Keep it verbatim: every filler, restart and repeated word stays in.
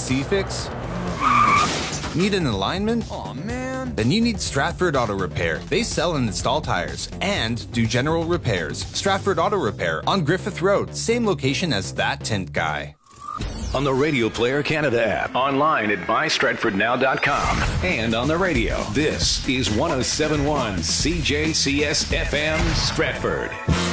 C fix? Need an alignment? Aw, man. Then you need Stratford Auto Repair. They sell and install tires and do general repairs. Stratford Auto Repair on Griffith Road, same location as That Tint Guy. On the Radio Player Canada app, online at buy stratford now dot com, and on the radio. This is one oh seven point one C J C S F M Stratford.